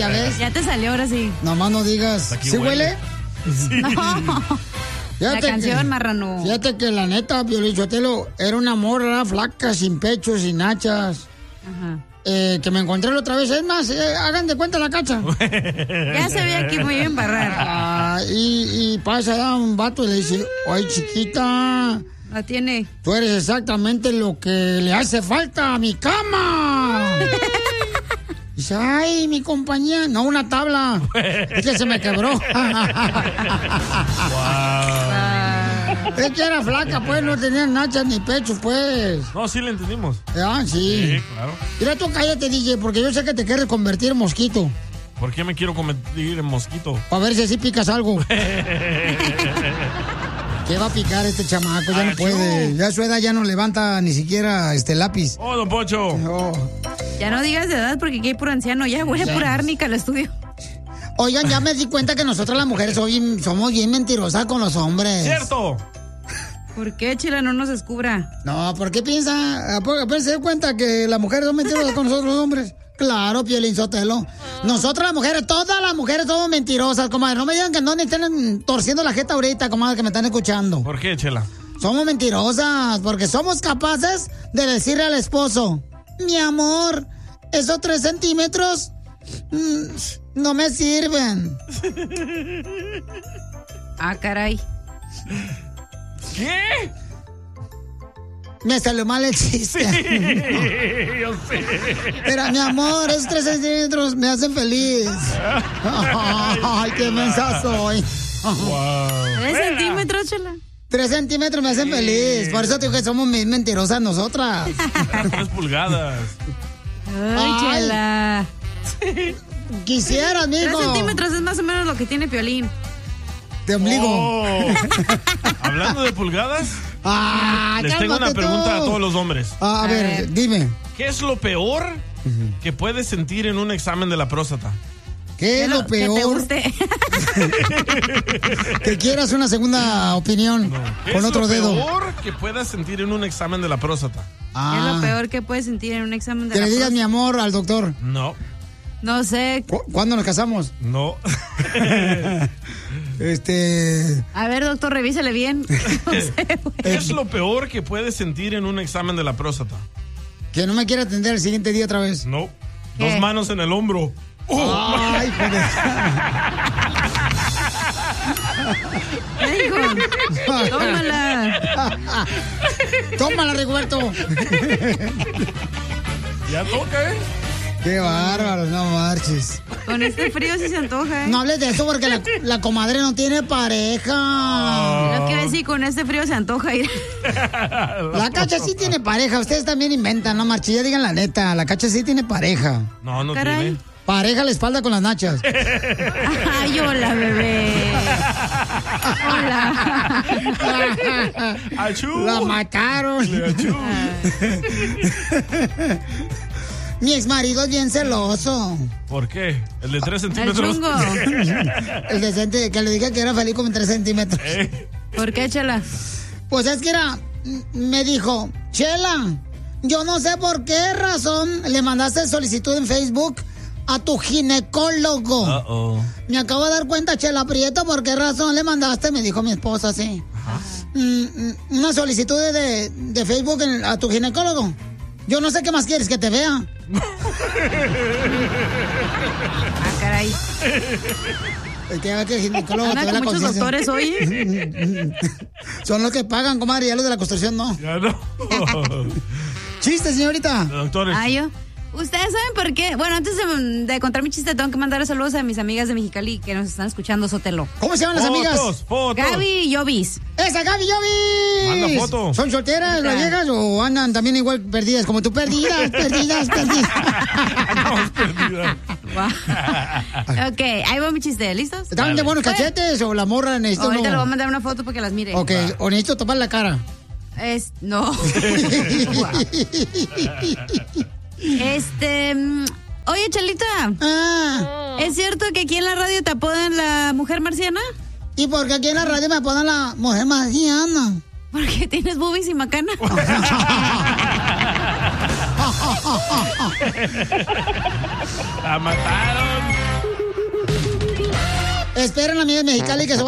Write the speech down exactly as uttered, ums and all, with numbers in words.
ves? Ya te salió ahora sí. Nomás no digas. ¿Sí huele? Sí. No. Fíjate La canción, que, marrano. Fíjate que la neta, Piolín Sotelo, era una morra flaca, sin pechos, sin nachas. Ajá. Eh, que me encontré la otra vez. Es más, eh, hagan de cuenta la cacha. Ya se ve aquí muy bien barrar. Ah, y, y pasa a un vato y le dice, oye, chiquita. La tiene. Tú eres exactamente lo que le hace falta a mi cama. Dice, ay, mi compañía. No, una tabla. Es que se me quebró. Wow. Es que era flaca, pues, no tenía nachas ni pecho, pues. No, sí le entendimos. Ah, sí. Sí, claro. Mira, tú cállate, D J, porque yo sé que te quieres convertir en mosquito. ¿Por qué me quiero convertir en mosquito? A ver si así picas algo. ¿Qué va a picar este chamaco? Ya no puede. Ya a su edad ya no levanta ni siquiera este lápiz. ¡Oh, don Pocho! Oh. Ya no digas de edad porque aquí hay puro anciano. Ya huele Sí. pura árnica al estudio. Oigan, ya me di cuenta que nosotras las mujeres hoy somos bien mentirosas con los hombres. ¡Cierto! ¿Por qué, Chela, no nos descubra? No, ¿por qué piensa? ¿A poco se da cuenta que las mujeres son mentirosas con nosotros los hombres? Claro, Piolín Sotelo. Nosotras las mujeres, todas las mujeres somos mentirosas, comadre. No me digan que no ni estén torciendo la jeta ahorita, comadre, que me están escuchando. ¿Por qué, Chela? Somos mentirosas porque somos capaces de decirle al esposo, mi amor, esos tres centímetros mm, no me sirven. Ah, caray. ¿Qué? Me salió mal el chiste. Sí, yo sé. Pero, mi amor, esos tres centímetros me hacen feliz. Ay, qué mensa soy. Wow. ¿Tres centímetros, Chela? Tres centímetros me hacen Sí. feliz. Por eso digo que somos bien mentirosas nosotras. Tres pulgadas. Ay, Ay. Chela. Quisieras, Tres mijo. centímetros es más o menos lo que tiene Piolín. De ombligo. Oh. Hablando de pulgadas, Ah, les tengo una cálmate pregunta tú. a todos los hombres. Ah, a, A ver, ver. dime. ¿Qué es lo peor que puedes sentir en un examen de la próstata? ¿Qué es lo Que te peor? guste. Que quieras una segunda opinión ¿Qué con es otro lo dedo. peor que puedas sentir en un examen de la próstata? Ah, Es lo peor que puedes sentir en un examen de que la le digas mi próstata. amor al doctor. No, No sé. ¿Cu- ¿Cuándo nos casamos? no. Este. A ver, doctor, revísale bien. No sé, güey. ¿Qué es lo peor que puedes sentir en un examen de la próstata? Que no me quiera atender el siguiente día otra vez. No. ¿Qué? Dos manos en el hombro. Oh. Ay, joder. ¿Qué dijo? Tómala. Tómala, Rigoberto. Ya toca, ¿eh? Qué bárbaro, no marches. Con este frío sí se antoja, ¿eh? No hables de eso porque la, la comadre no tiene pareja. Lo que iba a decir, con este frío se antoja ir. La Cacha sí tiene pareja. Ustedes también inventan, no marches. Ya digan la neta. La Cacha sí tiene pareja. No, no Caray. tiene. Pareja a la espalda con las nachas. Ay, hola, bebé. Hola. ¡Achú! La mataron. ¡Achú! Mi ex marido es bien celoso. ¿Por qué? El de tres El centímetros. chungo. El decente que le dije que era feliz como en tres centímetros. Eh, ¿Por qué, Chela? Pues es que era, me dijo, Chela, yo no sé por qué razón le mandaste solicitud en Facebook a tu ginecólogo. Uh-oh. Me acabo de dar cuenta, Chela Prieto, por qué razón le mandaste, me dijo mi esposa así. Mm, mm, una solicitud de, de Facebook en- a tu ginecólogo. Yo no sé qué más quieres que te vea. Ah, caray. El que haga que el ginecólogo Anda te vea con la muchos conciencia. doctores hoy, ¿eh? Son los que pagan, comadre, ya los de la construcción no. Ya no. Chiste, señorita. Doctores. Ah, yo. ¿Ustedes saben por qué? Bueno, antes de, de contar mi chiste, tengo que mandar saludos a mis amigas de Mexicali que nos están escuchando, Sotelo. ¿Cómo se llaman las amigas? Fotos, fotos. Gaby y Jovis. ¡Esa Gaby Jovis! Manda foto. ¿Son solteras las viejas o andan también igual perdidas? Como tú, perdidas, perdidas, perdidas. Andamos perdidas. Wow. Ok, ahí va mi chiste. ¿Listos? ¿Están de buenos cachetes o la morra necesita Ahorita uno? le voy a mandar una foto para que las mire. Ok, o necesito tapar la cara. Es, no. Este. mm, Oye, Chelita. Ah, ¿Es cierto que aquí en la radio te apodan la mujer marciana? ¿y por qué aquí en la radio me apodan la mujer marciana? Porque tienes boobies y macana. La mataron. Esperen a mí en Mexicali que se